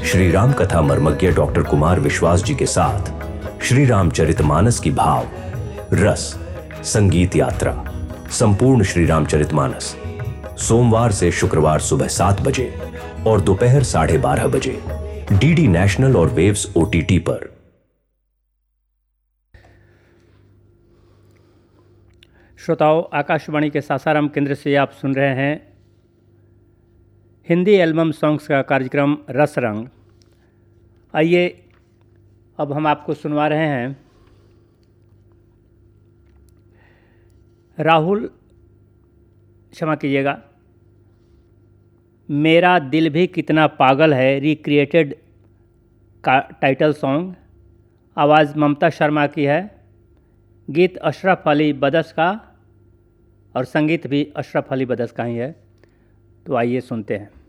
श्री राम कथा मर्मज्ञ डॉक्टर कुमार विश्वास जी के साथ श्री रामचरितमानस की भाव, रस, संगीत यात्रा, संपूर्ण श्री रामचरितमानस सोमवार से शुक्रवार सुबह 7 बजे और दोपहर 12:30 बजे डीडी नेशनल और वेव्स OTT पर। श्रोताओं, आकाशवाणी के सासाराम केंद्र से आप सुन रहे हैं हिंदी एल्बम सॉन्ग्स का कार्यक्रम रस रंग। आइए अब हम आपको सुनवा रहे हैं राहुल, क्षमा कीजिएगा, मेरा दिल भी कितना पागल है रिक्रिएटेड का टाइटल सॉन्ग। आवाज़ ममता शर्मा की है, गीत अशरफ अली बदस का और संगीत भी अशरफ अली बदस का ही है। तो आइए सुनते हैं।